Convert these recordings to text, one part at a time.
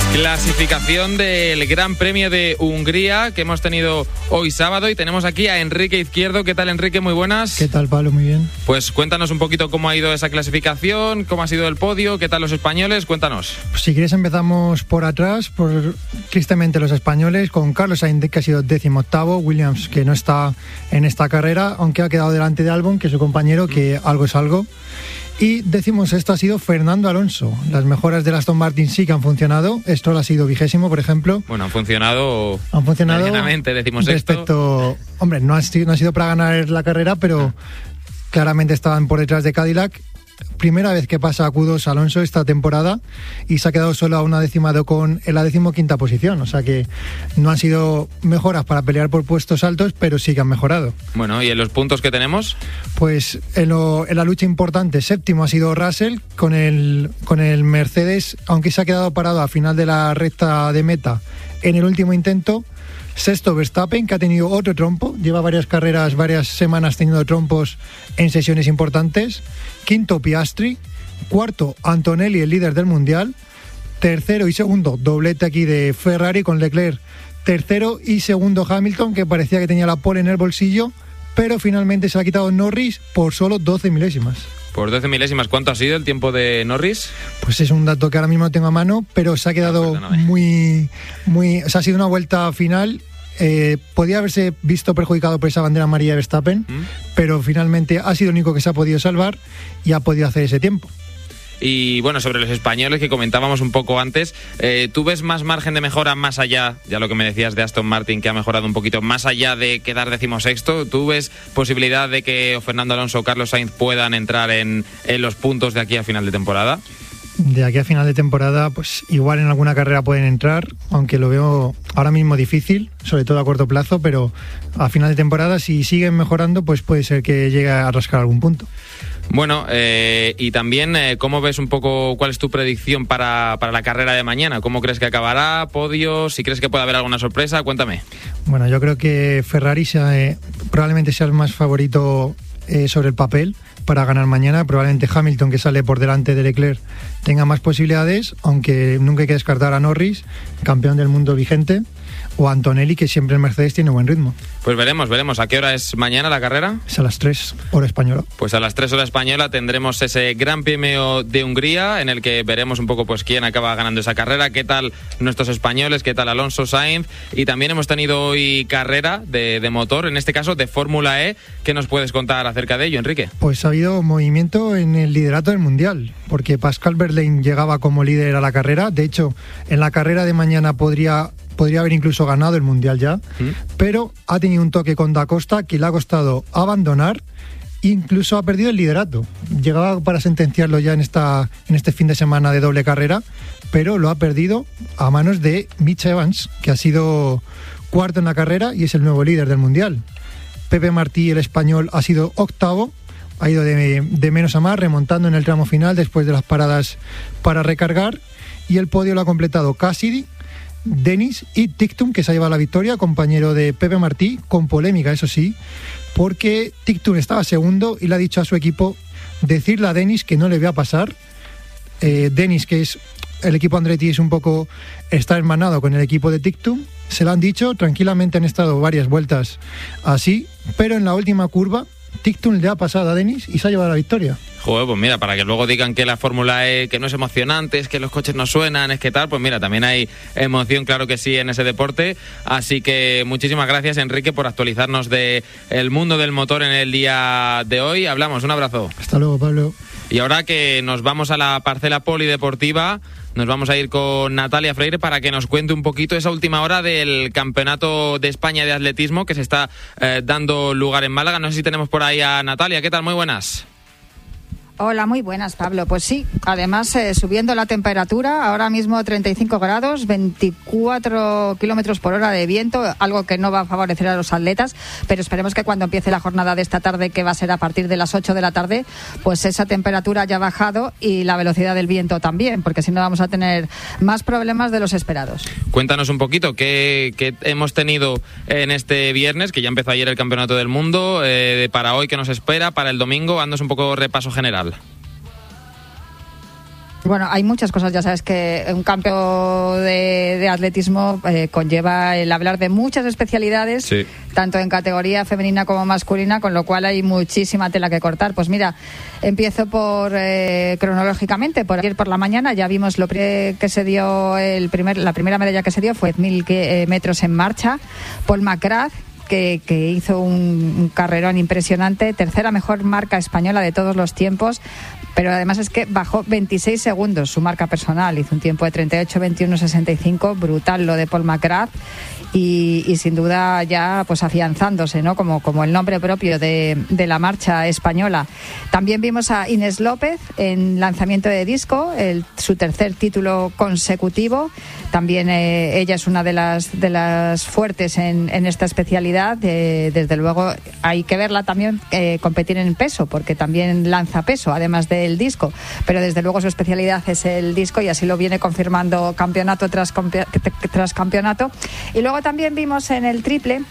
Clasificación del Gran Premio de Hungría que hemos tenido hoy sábado y tenemos aquí a Enrique Izquierdo. ¿Qué tal, Enrique? Muy buenas. ¿Qué tal, Pablo? Muy bien. Pues cuéntanos un poquito cómo ha ido esa clasificación, cómo ha sido el podio, qué tal los españoles, cuéntanos. Pues si quieres empezamos por atrás, tristemente los españoles, con Carlos Sainz, que ha sido 18º, Williams, que no está en esta carrera, aunque ha quedado delante de Albon, que es su compañero, que algo es algo. Y decimos, esto ha sido Fernando Alonso. Las mejoras de Aston Martin sí que han funcionado. Stroll ha sido 20º, por ejemplo. Bueno, han funcionado medianamente, decimos respecto, hombre, no ha sido para ganar la carrera, pero claramente estaban por detrás de Cadillac. Primera vez que pasa a Q2 Alonso esta temporada y se ha quedado solo a una décima de Ocon en la 15ª posición. O sea que no han sido mejoras para pelear por puestos altos, pero sí que han mejorado. Bueno, ¿y en los puntos que tenemos? Pues en la lucha importante, séptimo ha sido Russell con el Mercedes, aunque se ha quedado parado al final de la recta de meta en el último intento. Sexto, Verstappen, que ha tenido otro trompo. Lleva varias semanas teniendo trompos en sesiones importantes. Quinto, Piastri. Cuarto, Antonelli, el líder del Mundial. Tercero y segundo, doblete aquí de Ferrari con Leclerc. Tercero y segundo, Hamilton, que parecía que tenía la pole en el bolsillo, pero finalmente se ha quitado Norris por solo 12 milésimas. Por 12 milésimas, ¿cuánto ha sido el tiempo de Norris? Pues es un dato que ahora mismo no tengo a mano, pero se ha quedado o sea, ha sido una vuelta final. Podía haberse visto perjudicado por esa bandera amarilla de Verstappen, pero finalmente ha sido el único que se ha podido salvar y ha podido hacer ese tiempo. Y bueno, sobre los españoles que comentábamos un poco antes, ¿tú ves más margen de mejora más allá, ya lo que me decías de Aston Martin, que ha mejorado un poquito, más allá de quedar 16º? ¿Tú ves posibilidad de que Fernando Alonso o Carlos Sainz puedan entrar en los puntos de aquí a final de temporada? De aquí a final de temporada, pues igual en alguna carrera pueden entrar, aunque lo veo ahora mismo difícil, sobre todo a corto plazo, pero a final de temporada, si siguen mejorando, pues puede ser que llegue a rascar algún punto. Bueno, y también, ¿cómo ves un poco, cuál es tu predicción para la carrera de mañana? ¿Cómo crees que acabará? ¿Podio? ¿Si crees que puede haber alguna sorpresa? Cuéntame. Bueno, yo creo que Ferrari probablemente sea el más favorito sobre el papel para ganar mañana. Probablemente Hamilton, que sale por delante de Leclerc, tenga más posibilidades, aunque nunca hay que descartar a Norris, campeón del mundo vigente, o a Antonelli, que siempre en Mercedes tiene buen ritmo. Pues veremos. ¿A qué hora es mañana la carrera? Es a las 3, hora española. Pues a las 3 hora española tendremos ese Gran Premio de Hungría, en el que veremos un poco pues quién acaba ganando esa carrera, qué tal nuestros españoles, qué tal Alonso, Sainz. Y también hemos tenido hoy carrera de motor, en este caso de Fórmula E. ¿Qué nos puedes contar acerca de ello, Enrique? Pues ha habido movimiento en el liderato del Mundial, porque Pascal Wehrlein llegaba como líder a la carrera. De hecho, en la carrera de mañana podría haber incluso ganado el Mundial ya, pero ha tenido un toque con Da Costa que le ha costado abandonar, incluso ha perdido el liderato. Llegaba para sentenciarlo ya en este fin de semana de doble carrera, pero lo ha perdido a manos de Mitch Evans, que ha sido cuarto en la carrera y es el nuevo líder del Mundial. Pepe Martí, el español, ha sido octavo, ha ido de menos a más, remontando en el tramo final después de las paradas para recargar, y el podio lo ha completado Cassidy, Dennis y Ticktum, que se ha llevado la victoria, compañero de Pepe Martí, con polémica, eso sí, porque Ticktum estaba segundo y le ha dicho a su equipo decirle a Dennis que no le va a pasar. Dennis, que es el equipo Andretti, está hermanado con el equipo de Ticktum, se lo han dicho, tranquilamente han estado varias vueltas así, pero en la última curva Ticktum le ha pasado a Dennis y se ha llevado la victoria. Joder, pues mira, para que luego digan que la Fórmula E, que no es emocionante, es que los coches no suenan, es que tal, pues mira, también hay emoción, claro que sí, en ese deporte. Así que muchísimas gracias, Enrique, por actualizarnos del mundo del motor en el día de hoy. Hablamos, un abrazo. Hasta luego, Pablo. Y ahora que nos vamos a la parcela polideportiva, nos vamos a ir con Natalia Freire para que nos cuente un poquito esa última hora del Campeonato de España de Atletismo que se está dando lugar en Málaga. No sé si tenemos por ahí a Natalia. ¿Qué tal? Muy buenas. Hola, muy buenas, Pablo. Pues sí, además subiendo la temperatura, ahora mismo 35 grados, 24 kilómetros por hora de viento, algo que no va a favorecer a los atletas, pero esperemos que cuando empiece la jornada de esta tarde, que va a ser a partir de las 8 de la tarde, pues esa temperatura haya bajado y la velocidad del viento también, porque si no vamos a tener más problemas de los esperados. Cuéntanos un poquito qué hemos tenido en este viernes, que ya empezó ayer el Campeonato del Mundo, para hoy, qué nos espera, para el domingo, haznos un poco repaso general. Bueno, hay muchas cosas, ya sabes que un campeonato de atletismo conlleva el hablar de muchas especialidades, sí, tanto en categoría femenina como masculina, con lo cual hay muchísima tela que cortar. Pues mira, empiezo por cronológicamente, por ayer por la mañana ya vimos lo que se dio, la primera medalla que se dio fue 1000 metros en marcha. Paul McGrath, que hizo un carrerón impresionante, tercera mejor marca española de todos los tiempos, pero además es que bajó 26 segundos su marca personal, hizo un tiempo de 38-21-65, brutal lo de Paul McGrath, y sin duda ya pues afianzándose, ¿no? como el nombre propio de la marcha española. También vimos a Inés López en lanzamiento de disco, su tercer título consecutivo. También ella es una de las fuertes en esta especialidad. Desde luego hay que verla también competir en peso, porque también lanza peso, además del disco. Pero desde luego su especialidad es el disco, y así lo viene confirmando campeonato tras campeonato. Y luego también vimos en el triple,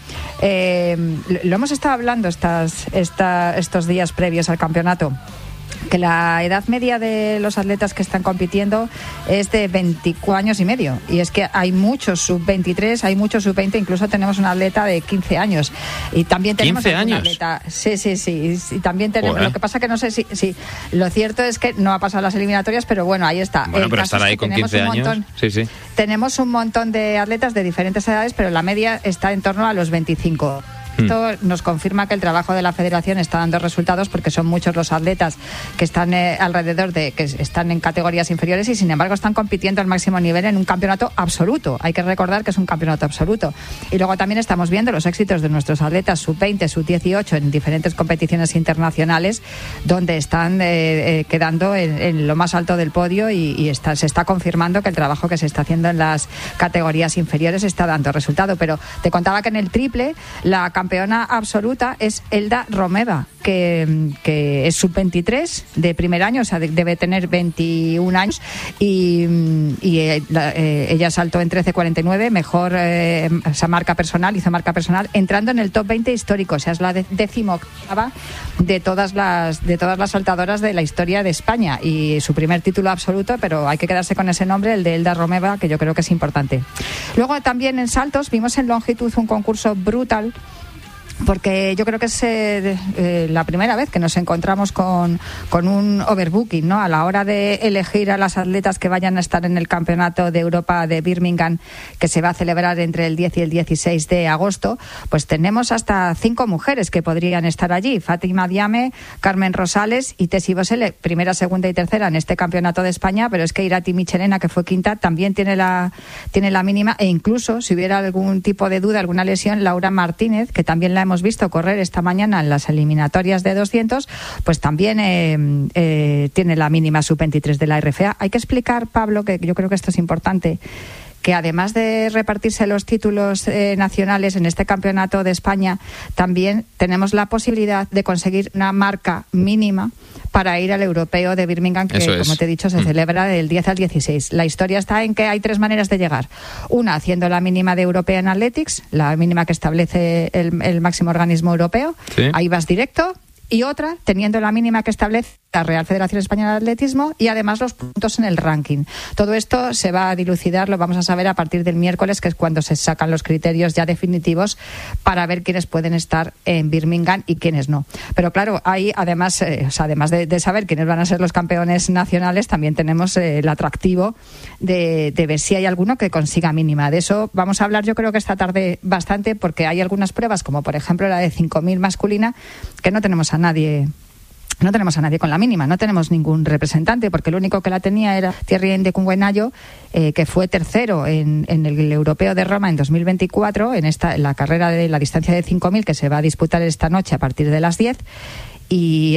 lo hemos estado hablando estos días previos al campeonato, que la edad media de los atletas que están compitiendo es de 24 años y medio, y es que hay muchos sub-23, hay muchos sub-20, incluso tenemos un atleta de 15 años, y también tenemos un atleta, sí, y también tenemos, lo que pasa que no sé si lo cierto es que no ha pasado las eliminatorias, pero bueno, ahí está. Bueno, pero estar ahí con 15 años, sí. Tenemos un montón de atletas de diferentes edades, pero la media está en torno a los 25. Esto nos confirma que el trabajo de la Federación está dando resultados, porque son muchos los atletas que están alrededor que están en categorías inferiores y sin embargo están compitiendo al máximo nivel en un campeonato absoluto. Hay que recordar que es un campeonato absoluto. Y luego también estamos viendo los éxitos de nuestros atletas sub-20, sub-18 en diferentes competiciones internacionales, donde están quedando en lo más alto del podio, y se está confirmando que el trabajo que se está haciendo en las categorías inferiores está dando resultado. Pero te contaba que en el triple la campeona absoluta es Elda Romeva, que es sub-23 de primer año, o sea, debe tener 21 años, y ella saltó en 13.49, mejor esa marca personal, hizo marca personal, entrando en el top 20 histórico, o sea, es la 18ª de todas las saltadoras de la historia de España, y su primer título absoluto, pero hay que quedarse con ese nombre, el de Elda Romeva, que yo creo que es importante. Luego también en saltos vimos en longitud un concurso brutal, porque yo creo que es la primera vez que nos encontramos con un overbooking, ¿no? A la hora de elegir a las atletas que vayan a estar en el Campeonato de Europa de Birmingham, que se va a celebrar entre el 10 y el 16 de agosto, pues tenemos hasta 5 mujeres que podrían estar allí: Fátima Diame, Carmen Rosales y Tessy Bosele, primera, segunda y tercera en este Campeonato de España, pero es que Irati Michelena, que fue quinta, también tiene la mínima, e incluso, si hubiera algún tipo de duda, alguna lesión, Laura Martínez, que también la hemos visto correr esta mañana en las eliminatorias de 200, pues también tiene la mínima sub-23 de la RFA. Hay que explicar, Pablo, que yo creo que esto es importante, que además de repartirse los títulos nacionales en este Campeonato de España, también tenemos la posibilidad de conseguir una marca mínima para ir al Europeo de Birmingham, que, como te he dicho, se celebra del 10 al 16. La historia está en que hay 3 maneras de llegar. Una, haciendo la mínima de European Athletics, la mínima que establece el máximo organismo europeo. ¿Sí? Ahí vas directo. Y otra, teniendo la mínima que establece la Real Federación Española de Atletismo, y además los puntos en el ranking. Todo esto se va a dilucidar, lo vamos a saber a partir del miércoles, que es cuando se sacan los criterios ya definitivos para ver quiénes pueden estar en Birmingham y quiénes no. Pero claro, ahí además, además de saber quiénes van a ser los campeones nacionales, también tenemos el atractivo de ver si hay alguno que consiga mínima. De eso vamos a hablar, yo creo que esta tarde bastante, porque hay algunas pruebas, como por ejemplo la de 5.000 masculina, que no tenemos a nadie con la mínima, no tenemos ningún representante, porque el único que la tenía era Thierry Ndekungwenayo, que fue tercero en el Europeo de Roma en 2024, en la carrera de la distancia de 5.000, que se va a disputar esta noche a partir de las 10, y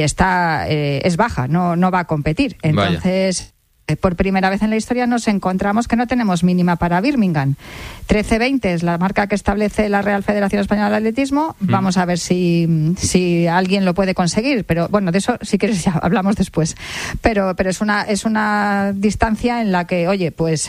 es baja, no va a competir. Entonces, vaya. Por primera vez en la historia nos encontramos que no tenemos mínima para Birmingham. 13.20 es la marca que establece la Real Federación Española de Atletismo. Vamos a ver si alguien lo puede conseguir, pero bueno, de eso si quieres ya hablamos después. Pero es una distancia en la que, oye, pues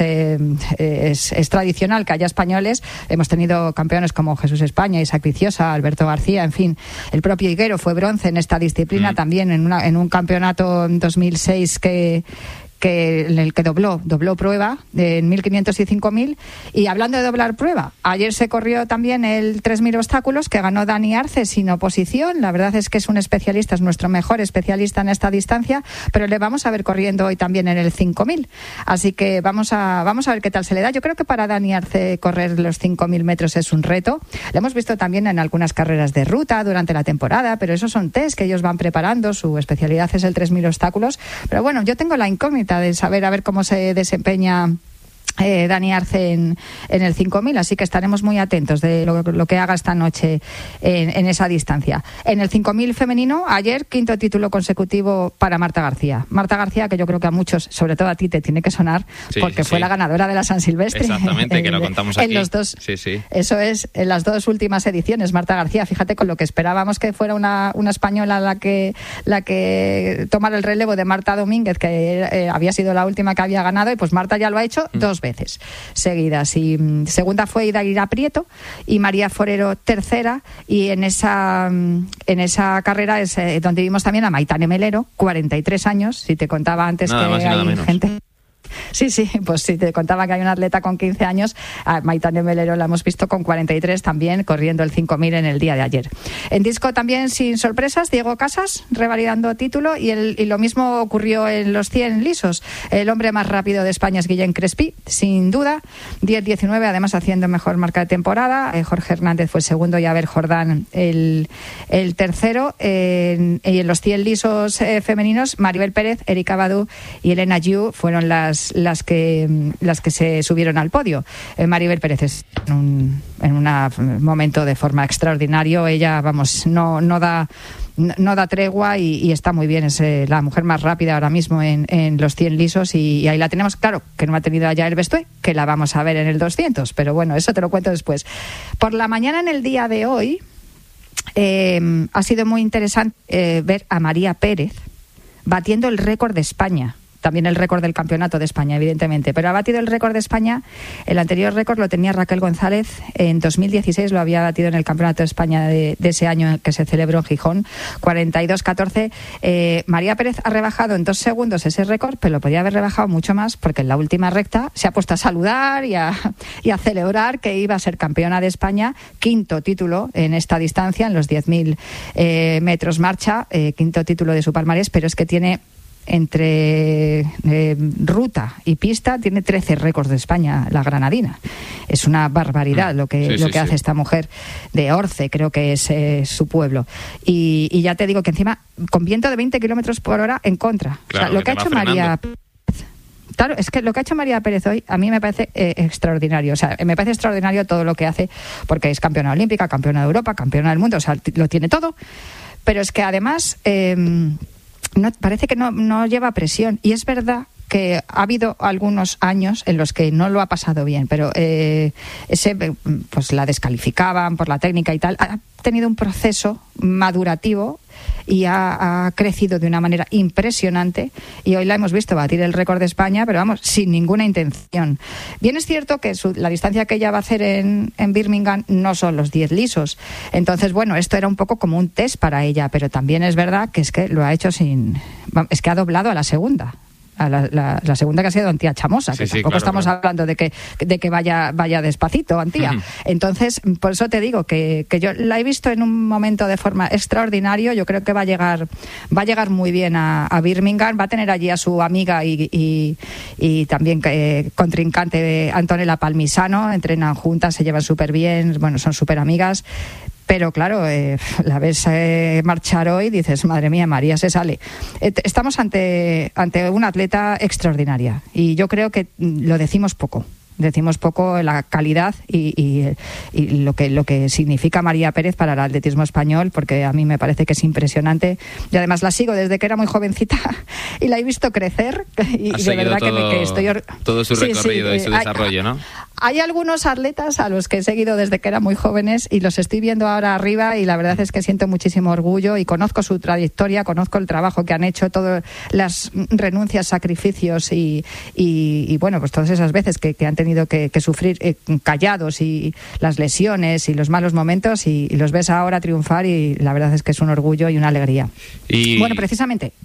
es tradicional que haya españoles. Hemos tenido campeones como Jesús España, Isaac Viciosa, Alberto García, en fin. El propio Higuero fue bronce en esta disciplina también en un campeonato en 2006 que en el que dobló prueba en 1500 y 5000. Y hablando de doblar prueba, ayer se corrió también el 3000 obstáculos, que ganó Dani Arce sin oposición. La verdad es que es un especialista, es nuestro mejor especialista en esta distancia, pero le vamos a ver corriendo hoy también en el 5000. Así que vamos a ver qué tal se le da. Yo creo que para Dani Arce correr los 5000 metros es un reto. Lo hemos visto también en algunas carreras de ruta durante la temporada, pero esos son test que ellos van preparando. Su especialidad es el 3000 obstáculos. Pero bueno, yo tengo la incógnita de saber a ver cómo se desempeña Dani Arce en el 5000, así que estaremos muy atentos de lo que haga esta noche en esa distancia. En el 5000 femenino, ayer, 5º título consecutivo para Marta García. Marta García, que yo creo que a muchos, sobre todo a ti, te tiene que sonar, porque fue la ganadora de la San Silvestre. Exactamente, que lo contamos aquí. En los dos, eso es, en las dos últimas ediciones, Marta García, fíjate, con lo que esperábamos que fuera una española la que tomara el relevo de Marta Domínguez, que había sido la última que había ganado, y pues Marta ya lo ha hecho 2 veces seguidas. Y segunda fue Idaira Prieto y María Forero tercera, y en esa carrera es donde vimos también a Maitane Melero, 43 años, si te contaba antes nada que más y nada hay menos. Gente... Sí, pues si te contaba que hay un atleta con 15 años, a Maitane Melero la hemos visto con 43 también, corriendo el 5000 en el día de ayer. En disco también sin sorpresas, Diego Casas revalidando título, y lo mismo ocurrió en los 100 lisos. El hombre más rápido de España es Guillén Crespi, sin duda, 10:19, además haciendo mejor marca de temporada. Jorge Hernández fue el segundo y Abel Jordán el tercero. Y en los 100 lisos femeninos, Maribel Pérez, Erika Badu y Elena Yu fueron las que se subieron al podio. Maribel Pérez es en un momento de forma extraordinario. Ella, vamos, no da tregua y está muy bien. Es la mujer más rápida ahora mismo en los 100 lisos, y ahí la tenemos. Claro que no ha tenido allá el Bestué, que la vamos a ver en el 200, pero bueno, eso te lo cuento después. Por la mañana, en el día de hoy, ha sido muy interesante ver a María Pérez batiendo el récord de España. También el récord del campeonato de España, evidentemente, pero ha batido el récord de España. El anterior récord lo tenía Raquel González en 2016, lo había batido en el campeonato de España de ese año que se celebró en Gijón, 42:14. María Pérez ha rebajado en 2 segundos ese récord, pero lo podría haber rebajado mucho más, porque en la última recta se ha puesto a saludar y a celebrar que iba a ser campeona de España, 5º título en esta distancia, en los 10.000 metros marcha, 5º título de su palmarés, pero es que tiene... Entre ruta y pista tiene 13 récords de España, la granadina. Es una barbaridad lo que hace esta mujer de Orce, creo que es su pueblo. Y ya te digo que encima con viento de 20 kilómetros por hora en contra. Claro, o sea, lo que ha hecho María Pérez, claro, es que lo que ha hecho María Pérez hoy a mí me parece extraordinario. O sea, me parece extraordinario todo lo que hace, porque es campeona olímpica, campeona de Europa, campeona del mundo, o sea, lo tiene todo. Pero es que además... parece que no lleva presión, y es verdad que ha habido algunos años en los que no lo ha pasado bien, pero pues la descalificaban por la técnica y tal. Ha tenido un proceso madurativo y ha crecido de una manera impresionante, y hoy la hemos visto batir el récord de España, pero vamos, sin ninguna intención. Bien, es cierto que la distancia que ella va a hacer en Birmingham no son los 10 lisos, entonces bueno, esto era un poco como un test para ella, pero también es verdad que es que lo ha hecho es que ha doblado a la segunda. A la segunda, que ha sido Antía Chamosa, que tampoco claro, estamos hablando de que vaya despacito, Antía. Entonces, por eso te digo que yo la he visto en un momento de forma extraordinario. Yo creo que va a llegar muy bien a Birmingham. Va a tener allí a su amiga y también contrincante Antonella Palmisano. Entrenan juntas, se llevan súper bien, bueno, son súper amigas. Pero claro, la ves marchar hoy y dices, madre mía, María se sale. Estamos ante una atleta extraordinaria, y yo creo que lo decimos poco. Decimos poco la calidad y lo que significa María Pérez para el atletismo español, porque a mí me parece que es impresionante, y además la sigo desde que era muy jovencita y la he visto crecer, y de verdad que estoy todo su recorrido y su desarrollo, ¿no? Hay algunos atletas a los que he seguido desde que eran muy jóvenes y los estoy viendo ahora arriba, y la verdad es que siento muchísimo orgullo, y conozco su trayectoria, conozco el trabajo que han hecho, todas las renuncias, sacrificios y bueno, pues todas esas veces que han tenido que sufrir callados, y las lesiones y los malos momentos, y los ves ahora triunfar, y la verdad es que es un orgullo y una alegría. Y bueno, precisamente, mira,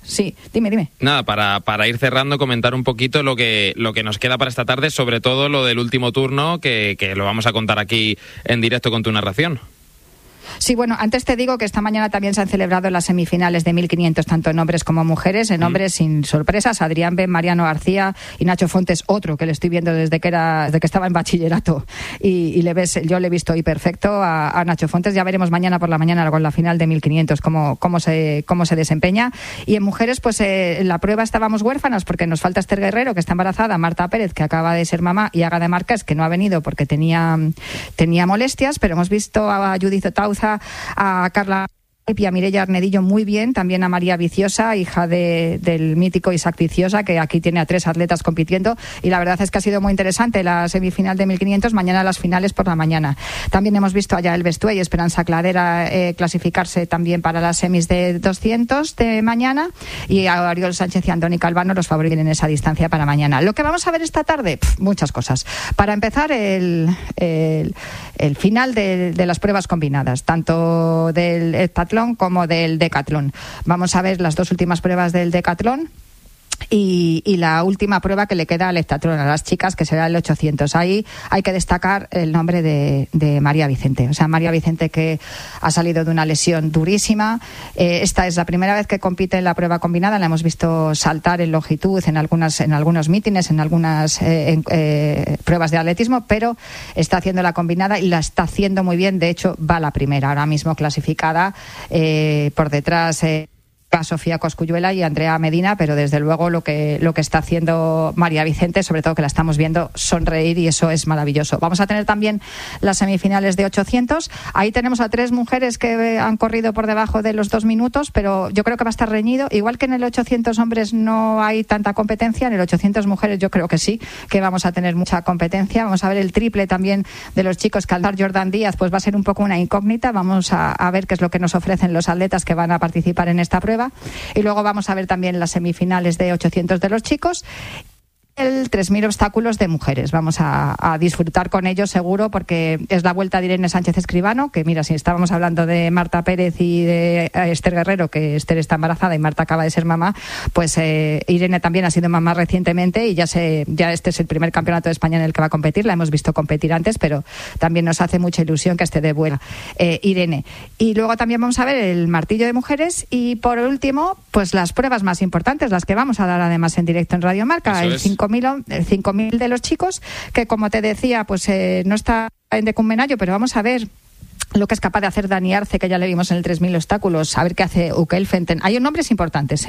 Sí, dime. Nada, para ir cerrando, comentar un poquito lo que nos queda para esta tarde, sobre todo lo del último turno, que lo vamos a contar aquí en directo con tu narración. Sí, bueno, antes te digo que esta mañana también se han celebrado las semifinales de 1500, tanto en hombres como mujeres. En hombres, sin sorpresas, Adrián Ben, Mariano García y Nacho Fontes, otro que le estoy viendo desde que estaba en bachillerato. Y yo le he visto hoy perfecto a Nacho Fontes. Ya veremos mañana por la mañana con la final de 1500 cómo se desempeña. Y en mujeres, pues en la prueba estábamos huérfanas porque nos falta Esther Guerrero, que está embarazada, Marta Pérez, que acaba de ser mamá, y Ágata Márquez, que no ha venido porque tenía molestias, pero hemos visto a Judith Otauza, a Carla y a Mireia Arnedillo muy bien, también a María Viciosa, hija del mítico Isaac Viciosa, que aquí tiene a 3 atletas compitiendo, y la verdad es que ha sido muy interesante la semifinal de 1500, mañana las finales por la mañana. También hemos visto a Yael Bestué y Esperanza Cladera clasificarse también para las semis de 200 de mañana, y a Ariol Sánchez y Andoni Calvano los favoritos en esa distancia para mañana. Lo que vamos a ver esta tarde, muchas cosas. Para empezar, el final de las pruebas combinadas, tanto del heptatlón como del decatlón. Vamos a ver las 2 últimas pruebas del decatlón y la última prueba que le queda al heptatlón a las chicas, que será el 800. Ahí hay que destacar el nombre de María Vicente. O sea, María Vicente, que ha salido de una lesión durísima. Esta es la primera vez que compite en la prueba combinada. La hemos visto saltar en longitud en algunos mítines, en algunas pruebas de atletismo, pero está haciendo la combinada y la está haciendo muy bien. De hecho, va la primera, ahora mismo clasificada, por detrás a Sofía Cosculluela y Andrea Medina, pero desde luego lo que está haciendo María Vicente, sobre todo que la estamos viendo sonreír, y eso es maravilloso. Vamos a tener también las semifinales de 800. Ahí tenemos a 3 mujeres que han corrido por debajo de los 2 minutos, pero yo creo que va a estar reñido. Igual que en el 800 hombres no hay tanta competencia, en el 800 mujeres yo creo que sí, que vamos a tener mucha competencia. Vamos a ver el triple también de los chicos, que al dar Jordan Díaz pues va a ser un poco una incógnita. Vamos a ver qué es lo que nos ofrecen los atletas que van a participar en esta prueba. Y luego vamos a ver también las semifinales de 800 de los chicos. El 3.000 obstáculos de mujeres. Vamos a disfrutar con ellos seguro, porque es la vuelta de Irene Sánchez Escribano, que mira, si estábamos hablando de Marta Pérez y de Esther Guerrero, que Esther está embarazada y Marta acaba de ser mamá, pues Irene también ha sido mamá recientemente, y ya este es el primer campeonato de España en el que va a competir. La hemos visto competir antes, pero también nos hace mucha ilusión que esté de vuelta Irene. Y luego también vamos a ver el martillo de mujeres, y por último, pues las pruebas más importantes, las que vamos a dar además en directo en Radio Marca. Eso el 5.000 de los chicos, que como te decía, pues no está en decumbenayo, pero vamos a ver lo que es capaz de hacer Dani Arce, que ya le vimos en el 3.000 obstáculos, a ver qué hace Ukel Fenten. Hay nombres importantes,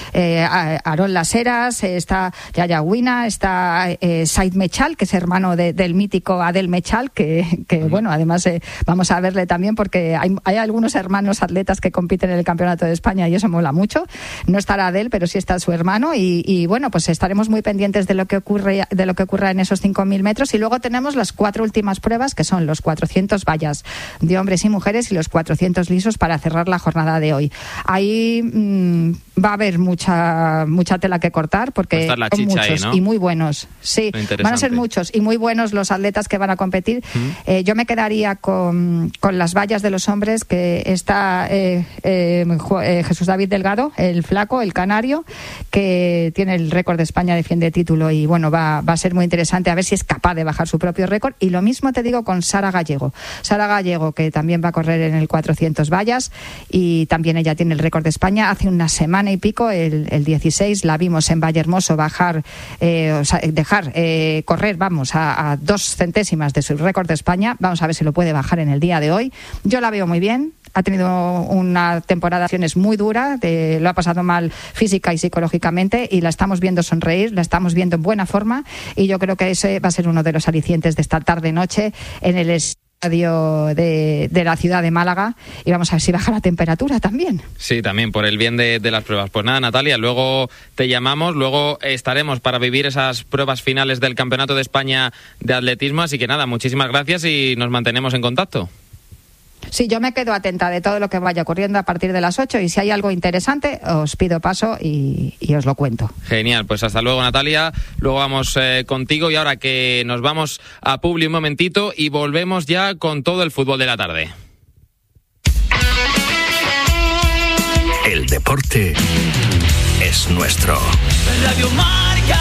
Aarón Laseras, está Yaya Huina, está Said Mechal, que es hermano del mítico Adel Mechal, que bueno, además vamos a verle también, porque hay algunos hermanos atletas que compiten en el Campeonato de España y eso mola mucho. No estará Adel, pero sí está su hermano, y bueno, pues estaremos muy pendientes de lo que ocurra en esos 5.000 metros. Y luego tenemos las 4 últimas pruebas, que son los 400 vallas de hombres y mujeres y los 400 lisos para cerrar la jornada de hoy. Ahí va a haber mucha tela que cortar, porque son muchos ahí, ¿no? Y muy buenos. Sí, van a ser muchos y muy buenos los atletas que van a competir. Yo me quedaría con las vallas de los hombres, que está Jesús David Delgado, el flaco, el canario, que tiene el récord de España, defiende título, y bueno, va a ser muy interesante a ver si es capaz de bajar su propio récord. Y lo mismo te digo con Sara Gallego, que también va a correr en el 400 vallas, y también ella tiene el récord de España. Hace una semana y pico, el 16, la vimos en Vallehermoso dejar correr, a 2 centésimas de su récord de España. Vamos a ver si lo puede bajar en el día de hoy. Yo la veo muy bien. Ha tenido una temporada de acciones muy dura, lo ha pasado mal física y psicológicamente, y la estamos viendo sonreír, la estamos viendo en buena forma, y yo creo que ese va a ser uno de los alicientes de esta tarde-noche en el estadio de la ciudad de Málaga, y vamos a ver si baja la temperatura también. Sí, también por el bien de las pruebas. Pues nada, Natalia, luego te llamamos, luego estaremos para vivir esas pruebas finales del Campeonato de España de Atletismo, así que nada, muchísimas gracias y nos mantenemos en contacto. Sí, yo me quedo atenta de todo lo que vaya ocurriendo a partir de las 8, y si hay algo interesante os pido paso y os lo cuento. Genial, pues hasta luego, Natalia. Luego vamos contigo, y ahora que nos vamos a Publi un momentito y volvemos ya con todo el fútbol de la tarde. El deporte es nuestro. Radio Marca.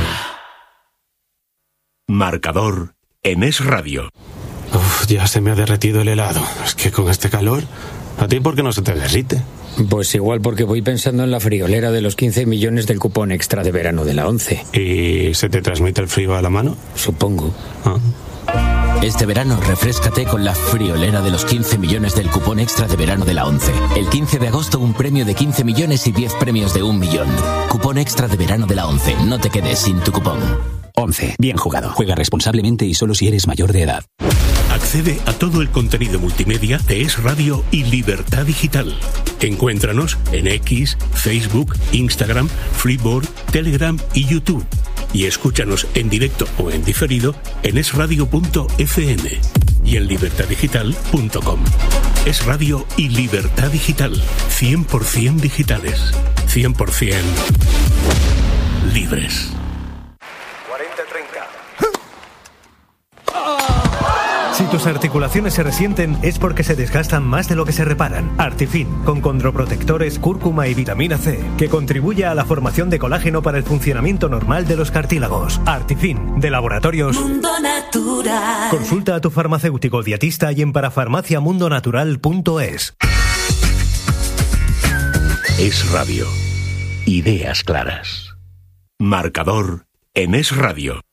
Marcador en Es Radio. Uf, ya se me ha derretido el helado. Es que con este calor, ¿a ti por qué no se te derrite? Pues igual porque voy pensando en la friolera de los 15 millones del cupón extra de verano de la 11. ¿Y se te transmite el frío a la mano? Supongo. Este verano refréscate con la friolera de los 15 millones del cupón extra de verano de la 11. El 15 de agosto un premio de 15 millones y 10 premios de 1 millón. Cupón extra de verano de la 11. No te quedes sin tu cupón. 11. Bien jugado. Juega responsablemente y solo si eres mayor de edad. Accede a todo el contenido multimedia de Es Radio y Libertad Digital. Encuéntranos en X, Facebook, Instagram, Freeboard, Telegram y YouTube. Y escúchanos en directo o en diferido en esradio.fm y en libertaddigital.com. Es Radio y Libertad Digital. 100% digitales. 100% libres. 40-30. Si tus articulaciones se resienten es porque se desgastan más de lo que se reparan. Artifin, con condroprotectores, cúrcuma y vitamina C, que contribuye a la formación de colágeno para el funcionamiento normal de los cartílagos. Artifin, de Laboratorios Mundo Natural. Consulta a tu farmacéutico dietista y en parafarmaciamundonatural.es. Es Radio. Ideas claras. Marcador en Es Radio.